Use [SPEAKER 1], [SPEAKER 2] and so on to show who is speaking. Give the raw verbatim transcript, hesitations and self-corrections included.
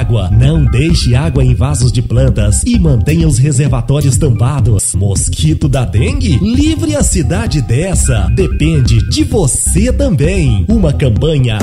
[SPEAKER 1] água. Não deixe água em vasos de plantas e mantenha os reservatórios tampados. Mosquito da dengue? Livre a cidade dessa. Depende de você também. Uma campanha